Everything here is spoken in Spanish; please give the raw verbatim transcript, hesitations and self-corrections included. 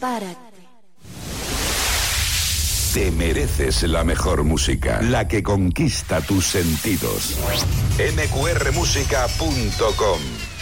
Prepárate. Te mereces la mejor música, la que conquista tus sentidos. eme cu erre música punto com